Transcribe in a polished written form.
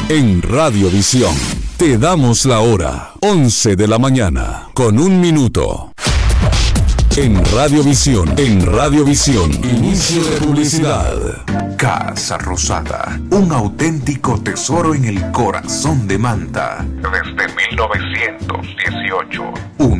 En Radiovisión te damos la hora, 11 de la mañana, con 1 minuto. En Radiovisión, inicio de publicidad. Casa Rosada, un auténtico tesoro en el corazón de Manta. Desde 1918, un